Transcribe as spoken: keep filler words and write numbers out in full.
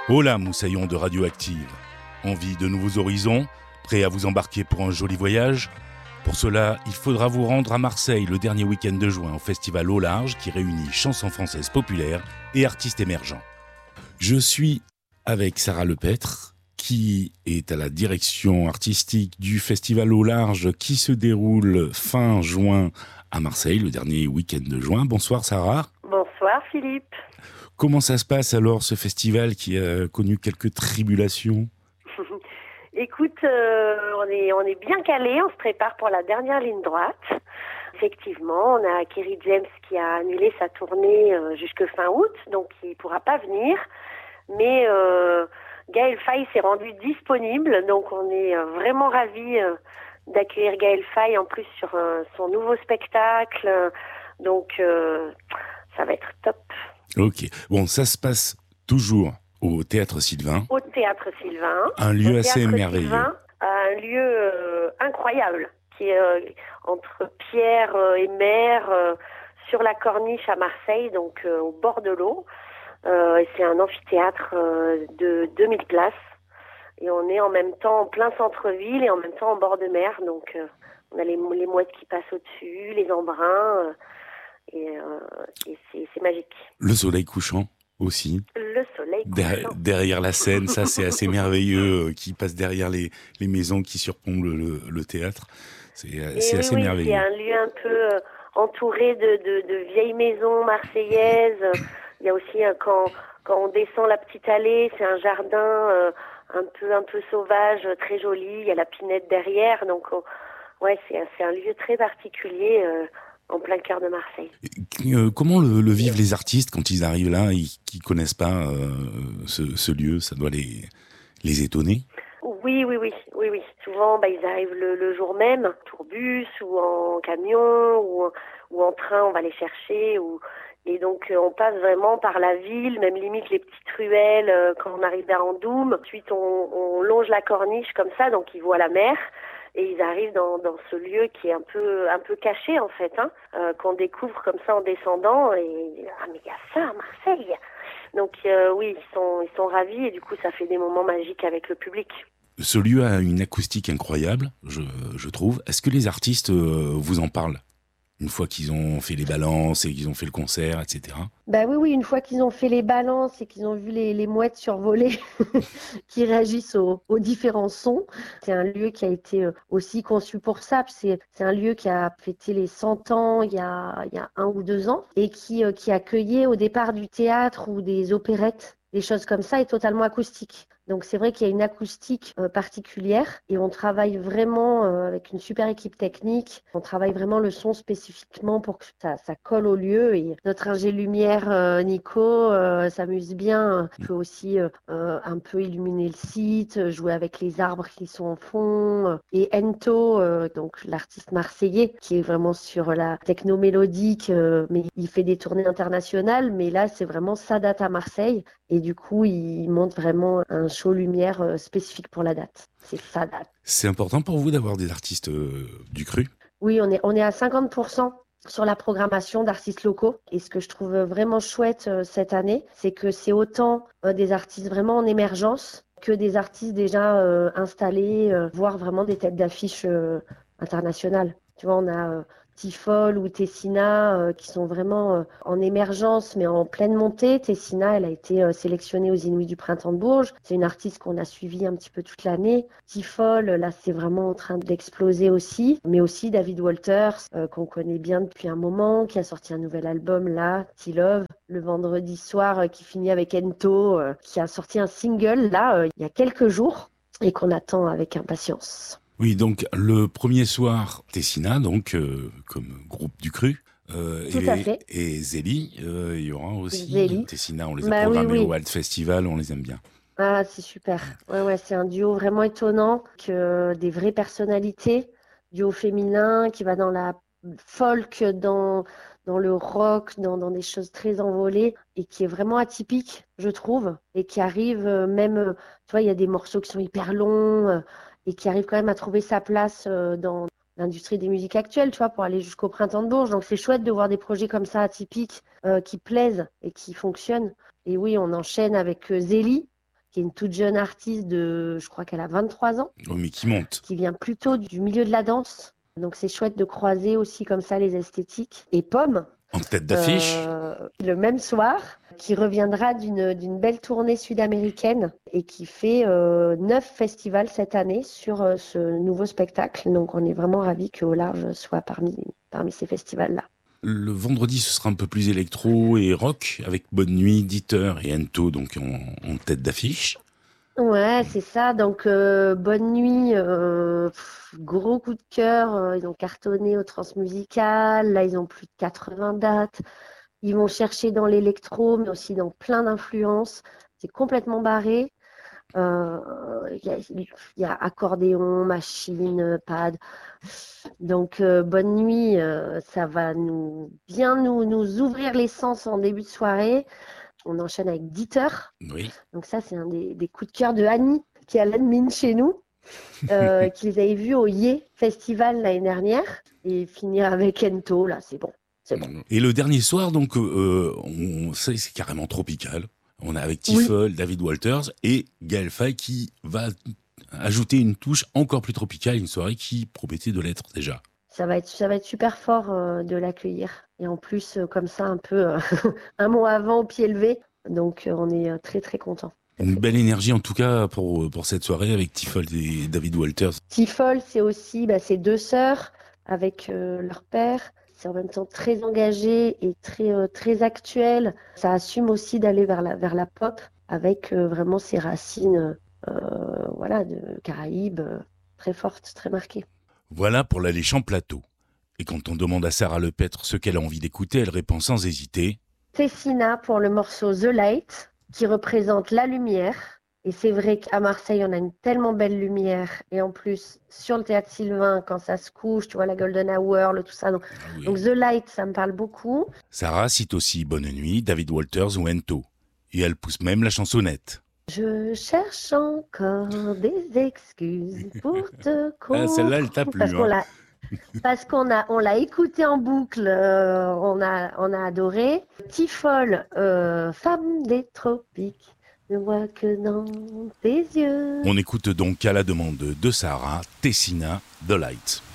Hola moussaillons de Radioactive. Envie de nouveaux horizons? Prêt à vous embarquer pour un joli voyage? Pour cela, il faudra vous rendre à Marseille le dernier week-end de juin au festival Au Large qui réunit chansons françaises populaires et artistes émergents. Je suis avec Sarah Lepêtre, qui est à la direction artistique du festival Au Large qui se déroule fin juin à Marseille, le dernier week-end de juin. Bonsoir Sarah. Bonsoir Philippe. Comment ça se passe alors ce festival qui a connu quelques tribulations? Écoute, euh, on est on est bien calé, on se prépare pour la dernière ligne droite. Effectivement, on a Kerry James qui a annulé sa tournée euh, jusque fin août, donc il ne pourra pas venir. Mais euh, Gaël Faye s'est rendu disponible, donc on est euh, vraiment ravis euh, d'accueillir Gaël Faye en plus sur euh, son nouveau spectacle. Donc euh, ça va être top. Ok, bon, ça se passe toujours au Théâtre Sylvain. Au Théâtre Sylvain. Un lieu au assez merveilleux. Sylvain, un lieu euh, incroyable, qui est euh, entre pierre euh, et mer, euh, sur la corniche à Marseille, donc euh, au bord de l'eau. Euh, et c'est un amphithéâtre euh, de deux mille places. Et on est en même temps en plein centre-ville et en même temps en bord de mer. Donc euh, on a les, les mouettes qui passent au-dessus, les embruns. Euh, et euh, et c'est, c'est magique. Le soleil couchant aussi. Le soleil couchant. Der- derrière la scène, ça c'est assez merveilleux, euh, qui passe derrière les, les maisons qui surplombent le, le, le théâtre. C'est, euh, c'est oui, assez oui, merveilleux. C'est un lieu un peu euh, entouré de, de, de vieilles maisons marseillaises. Il y a aussi, euh, quand, quand on descend la petite allée, c'est un jardin euh, un peu un peu sauvage, très joli. Il y a la Pinette derrière. Donc, on, ouais, c'est, c'est un lieu très particulier. Euh, en plein cœur de Marseille. Euh, comment le, le vivent les artistes quand ils arrivent là et qu'ils ne connaissent pas euh, ce, ce lieu? Ça doit les, les étonner? Oui, oui, oui, oui, oui. Souvent, bah, ils arrivent le, le jour même, en tourbus ou en camion ou, ou en train, on va les chercher. Ou... Et donc, euh, on passe vraiment par la ville, même limite les petites ruelles euh, quand on arrive vers Andoum. Ensuite, on, on longe la corniche comme ça, donc ils voient la mer. Et ils arrivent dans, dans ce lieu qui est un peu un peu caché en fait, hein, euh, qu'on découvre comme ça en descendant. Et ah mais il y a ça à Marseille. Donc euh, oui, ils sont ils sont ravis et du coup ça fait des moments magiques avec le public. Ce lieu a une acoustique incroyable, je, je trouve. Est-ce que les artistes euh, vous en parlent une fois qu'ils ont fait les balances et qu'ils ont fait le concert, et cetera? Bah oui, oui, une fois qu'ils ont fait les balances et qu'ils ont vu les, les mouettes survoler qui réagissent aux, aux différents sons. C'est un lieu qui a été aussi conçu pour ça. C'est, c'est un lieu qui a fêté les cent ans il y a, il y a un ou deux ans et qui, qui accueillait au départ du théâtre ou des opérettes, des choses comme ça, et totalement acoustique. Donc c'est vrai qu'il y a une acoustique euh, particulière et on travaille vraiment euh, avec une super équipe technique. On travaille vraiment le son spécifiquement pour que ça, ça colle au lieu. Et notre ingé lumière euh, Nico euh, s'amuse bien. Il peut aussi euh, un peu illuminer le site, jouer avec les arbres qui sont au fond. Et Ento, euh, donc l'artiste marseillais, qui est vraiment sur la techno mélodique, euh, mais il fait des tournées internationales. Mais là, c'est vraiment sa date à Marseille. Et du coup, il monte vraiment un show lumière spécifique pour la date. C'est sa date. C'est important pour vous d'avoir des artistes euh, du cru? Oui, on est, on est à cinquante pour cent sur la programmation d'artistes locaux. Et ce que je trouve vraiment chouette euh, cette année, c'est que c'est autant euh, des artistes vraiment en émergence que des artistes déjà euh, installés, euh, voire vraiment des têtes d'affiche euh, internationales. Tu vois, on a euh, Tifol ou Tessina euh, qui sont vraiment euh, en émergence mais en pleine montée. Tessina, elle a été euh, sélectionnée aux Inuits du Printemps de Bourges. C'est une artiste qu'on a suivie un petit peu toute l'année. Tifol, là, c'est vraiment en train d'exploser aussi. Mais aussi David Walters, euh, qu'on connaît bien depuis un moment, qui a sorti un nouvel album là, T-Love, le vendredi soir, euh, qui finit avec Ento, euh, qui a sorti un single là, euh, il y a quelques jours et qu'on attend avec impatience. Oui, donc le premier soir, Tessina, donc euh, comme groupe du cru, euh, Tout et, à fait. et Zélie, euh, il y aura aussi. Zélie. Tessina, on les a Bah, programmés oui, oui. au Wild Festival, on les aime bien. Ah, c'est super. Ouais, ouais, c'est un duo vraiment étonnant, que des vraies personnalités, duo féminin qui va dans la folk, dans, dans le rock, dans, dans des choses très envolées et qui est vraiment atypique, je trouve, et qui arrive euh, même, euh, tu vois, il y a des morceaux qui sont hyper longs euh, et qui arrive quand même à trouver sa place euh, dans l'industrie des musiques actuelles, tu vois, pour aller jusqu'au Printemps de Bourges. Donc c'est chouette de voir des projets comme ça atypiques euh, qui plaisent et qui fonctionnent. Et oui, on enchaîne avec euh, Zélie, qui est une toute jeune artiste de, je crois qu'elle a vingt-trois ans. Oh, mais qui monte. Qui vient plutôt du milieu de la danse. Donc c'est chouette de croiser aussi comme ça les esthétiques. Et Pomme. En tête d'affiche. Euh, le même soir, qui reviendra d'une, d'une belle tournée sud-américaine et qui fait euh, neuf festivals cette année sur euh, ce nouveau spectacle. Donc on est vraiment ravis que Au Large soit parmi, parmi ces festivals-là. Le vendredi, ce sera un peu plus électro et rock, avec Bonne Nuit, Dieter et Ento donc en, en tête d'affiche. Ouais, c'est ça. Donc, euh, Bonne Nuit, euh, pff, gros coup de cœur. euh, ils ont cartonné au Transmusical. Là, ils ont plus de quatre-vingts dates. Ils vont chercher dans l'électro, mais aussi dans plein d'influences. C'est complètement barré. Euh, Il y a, il y a accordéon, machine, pad. Donc, euh, Bonne Nuit, euh, ça va nous bien nous, nous ouvrir les sens en début de soirée. On enchaîne avec Dieter. Oui. Donc ça, c'est un des, des coups de cœur de Annie, qui est à l'admin chez nous, euh, qui les avait vus au Yé Festival l'année dernière. Et finir avec Ento, là, c'est bon. C'est bon. Et le dernier soir, donc, euh, on sait, c'est carrément tropical. On est avec Tiffol, oui. David Walters et Gaël Faye qui va ajouter une touche encore plus tropicale, une soirée qui promettait de l'être déjà. Ça va être, ça va être super fort euh, de l'accueillir. Et en plus, euh, comme ça, un peu euh, un mois avant, au pied levé. Donc, euh, on est euh, très, très contents. Une belle énergie, en tout cas, pour, pour cette soirée avec Tiffol et David Walters. Tiffol, c'est aussi bah, ses deux sœurs avec euh, leur père. C'est en même temps très engagé et très, euh, très actuel. Ça assume aussi d'aller vers la, vers la pop avec euh, vraiment ses racines euh, voilà, de Caraïbes euh, très fortes, très marquées. Voilà pour l'alléchant plateau. Et quand on demande à Sarah Lepêtre ce qu'elle a envie d'écouter, elle répond sans hésiter. Tessina pour le morceau The Light, qui représente la lumière. Et c'est vrai qu'à Marseille, on a une tellement belle lumière. Et en plus, sur le Théâtre Sylvain, quand ça se couche, tu vois la Golden Hour, le tout ça. Donc, Ah oui. donc The Light, ça me parle beaucoup. Sarah cite aussi Bonne Nuit, David Walters ou Ento. Et elle pousse même la chansonnette. Je cherche encore des excuses pour te comprendre. Ah, celle-là, elle t'a plu. Parce qu'on hein. l'a, parce qu'on a, on l'a écouté en boucle, euh, on a, on a adoré. Tiffol, euh, femme des tropiques, ne vois que dans tes yeux. On écoute donc à la demande de Sarah, Tessina, The Light.